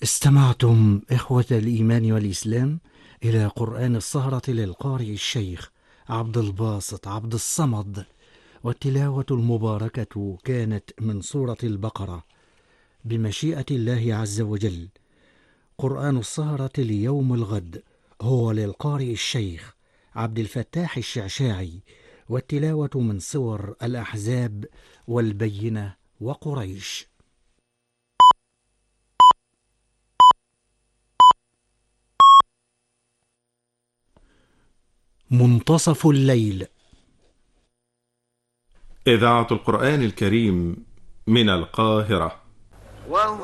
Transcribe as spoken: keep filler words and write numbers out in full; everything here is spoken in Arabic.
استمعتم إخوة الإيمان والإسلام إلى قرآن السهرة للقارئ الشيخ عبد الباسط عبد الصمد، والتلاوة المباركة كانت من سورة البقرة بمشيئة الله عز وجل. قرآن السهرة ليوم الغد هو للقارئ الشيخ عبد الفتاح الشعشاعي، والتلاوة من سور الأحزاب والبينة وقريش. منتصف الليل. إذاعة القرآن الكريم من القاهرة.